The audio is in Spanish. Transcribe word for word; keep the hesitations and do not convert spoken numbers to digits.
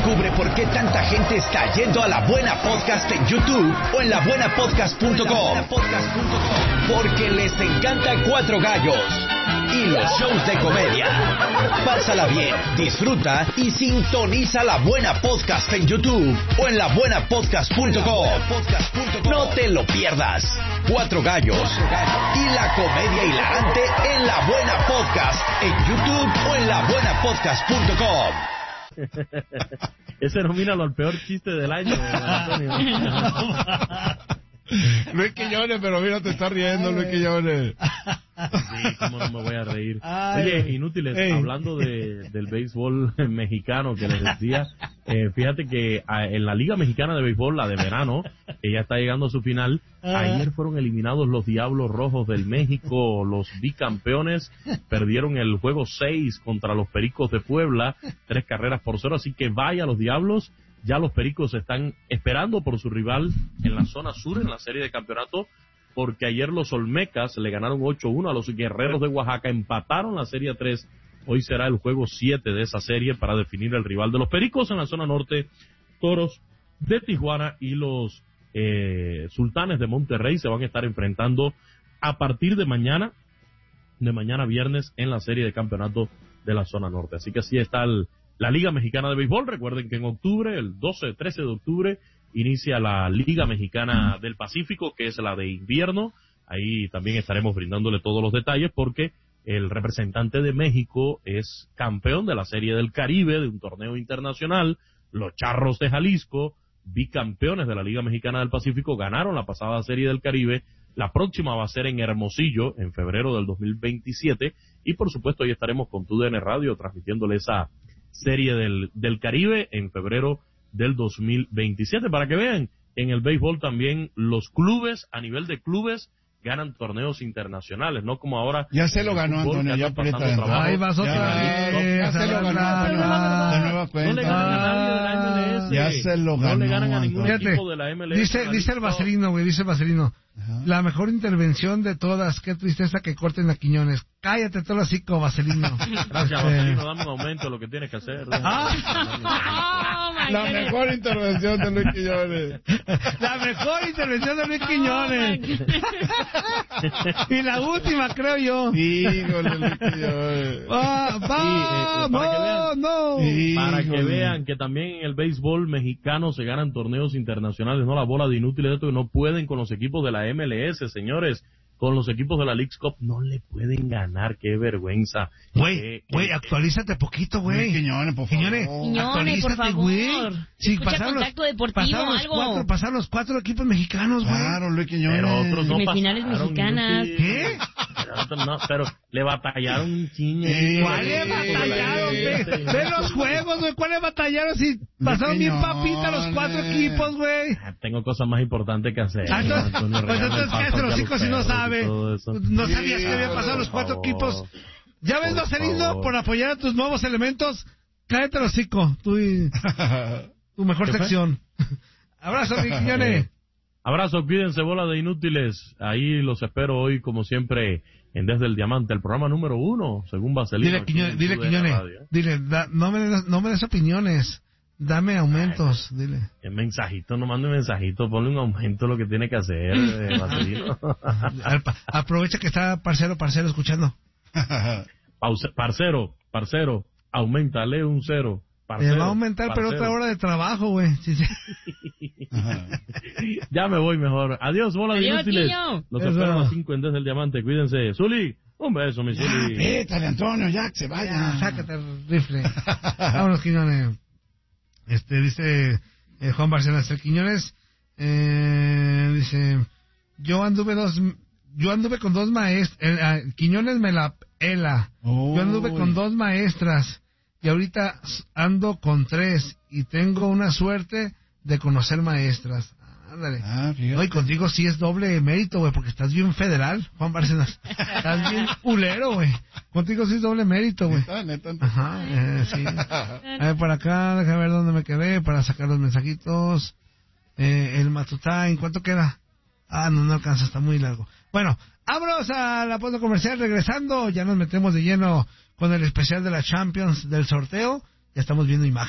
Descubre por qué tanta gente está yendo a La Buena Podcast en YouTube o en la buena podcast punto com. Porque les encanta Cuatro Gallos y los shows de comedia. Pásala bien, disfruta y sintoniza La Buena Podcast en YouTube o en la buena podcast punto com. No te lo pierdas. Cuatro Gallos y la comedia hilarante en La Buena Podcast en YouTube o en la buena podcast punto com. Ese nomínalo al peor chiste del año, Antonio. Luis Quiñones, pero mira, te está riendo, Luis Quiñones. Sí, cómo no me voy a reír. Ay, Oye, inútiles, ey. hablando de, del béisbol mexicano que les decía, eh, fíjate que a, en la Liga Mexicana de Béisbol, la de verano, que ya está llegando a su final, ayer fueron eliminados los Diablos Rojos del México, los bicampeones, perdieron el juego seis contra los Pericos de Puebla, tres carreras por cero, así que vaya los Diablos. Ya los Pericos están esperando por su rival en la zona sur, en la serie de campeonato, porque ayer los Olmecas le ganaron ocho uno a los Guerreros de Oaxaca, empataron la serie tres. Hoy será el juego siete de esa serie para definir el rival de los Pericos en la zona norte, Toros de Tijuana y los eh, Sultanes de Monterrey se van a estar enfrentando a partir de mañana, de mañana viernes, en la serie de campeonato de la zona norte. Así que así está el La Liga Mexicana de Béisbol. Recuerden que en octubre, el doce, trece de octubre, inicia la Liga Mexicana del Pacífico, que es la de invierno. Ahí también estaremos brindándole todos los detalles porque el representante de México es campeón de la Serie del Caribe, de un torneo internacional. Los Charros de Jalisco, bicampeones de la Liga Mexicana del Pacífico, ganaron la pasada Serie del Caribe. La próxima va a ser en Hermosillo, en febrero del dos mil veintisiete. Y por supuesto, ahí estaremos con T U D N Radio transmitiéndole esa Serie del, del Caribe en febrero del dos mil veintisiete, para que vean, en el béisbol también los clubes, a nivel de clubes, ganan torneos internacionales, no como ahora. Ya se lo ganó, fútbol, Antonio, ya pasando aprieta. trabajo. Ahí vas otra Ya, vez. ya se lo ganó, Antonio, de nueva No le cuenta. ganan a nadie de la M L S. Ya se lo No ganó, le ganan a ningún Antonio. equipo de la M L S. Dice, dice el Vaselino, güey, dice el Vaselino. Ajá. La mejor intervención de todas, qué tristeza que corten a Quiñones. Cállate todo así, Vaselino. Gracias, Este, Vaselino, dame un aumento, lo que tienes que hacer. La mejor intervención de Luis Quiñones. La mejor intervención de Luis Quiñones. Y la última, creo yo. Híjole, Luis Quiñones. Va, va, Sí, eh, eh, para que vean. no. Sí. Para que Híjole. vean que también en el béisbol mexicano se ganan torneos internacionales, no la bola de inútiles de esto que no pueden con los equipos de la M L S, señores. Con los equipos de la Leagues Cup no le pueden ganar, qué vergüenza. Güey, Eh, güey, eh, actualízate poquito, güey. Luis Quiñones, por favor. Quiñones, Quiñones, actualízate, por favor. güey. Sí, Escucha pasaron los, Contacto Deportivo, pasaron los algo. cuatro, pasaron los cuatro equipos mexicanos, güey. Claro, Luis Quiñones. Pero otros no Semifinales pasaron, mexicanas. inútil. ¿Qué? Pero, otros no, pero le batallaron un chingo. Eh, ¿Cuál le batallaron, eh, güey? Ve los juegos, güey. ¿Cuál le batallaron? Si pasaron bien Quiñones. papita los cuatro equipos, güey. Ah, tengo cosas más importantes que hacer. Ah, entonces, Antonio, pues regálame entonces, el paso cállate los aquí a hijos si no perros y sabe. todo eso. No sabías que había Sí, pasado los por cuatro favor. equipos. ¿Ya ves, Por Marcelino, favor. por apoyar a tus nuevos elementos? Cállate los hocico, tú y tu mejor ¿Qué fue? sección. Abrazo, mi Quiñones. Abrazo, cuídense, bola de inútiles. Ahí los espero hoy, como siempre, en Desde el Diamante, el programa número uno, según Vaselino. Dile, aquí Quiñones, en dile, T U D N Quiñones. Radio, ¿eh? Dile, da- no, me des, no me des opiniones. Dame aumentos, dile. El mensajito, no mande mensajito, ponle un aumento lo que tiene que hacer, eh, Vaselino. Al- Aprovecha que está parcero, parcero escuchando. Pause- parcero, parcero, aumentale un cero. Te Parcero, va a aumentar, pero parcero. otra hora de trabajo, güey. Sí, sí. Ya me voy mejor. Adiós, bola de Adiós, inútiles. Quiño. Los Eso. espero a las cinco en Desde el Diamante. Cuídense. Zuli, un beso, mi Ya, Zuli. pétale, Antonio, ya, que se Ya, vaya. sácate el rifle. Vámonos, Quiñones. Este, dice eh, Juan Barcenas, el Quiñones, eh, dice, yo anduve dos, yo anduve con dos maestras, Quiñones me la pela. Yo anduve con dos maestras y ahorita ando con tres y tengo una suerte de conocer maestras. Ándale. Ah, fíjate. No, y contigo sí es doble mérito, güey, porque estás bien federal, Juan Bárcenas. Estás bien culero, güey. Contigo sí es doble mérito, güey. Neta, neta, neta. Ajá, eh, sí. A ver, por acá, déjame ver dónde me quedé para sacar los mensajitos. Eh, el Matutá, ¿en cuánto queda? Ah, no, no alcanza, está muy largo. Bueno, vámonos a la pausa comercial. Regresando, ya nos metemos de lleno con el especial de la Champions del sorteo. Ya estamos viendo imágenes.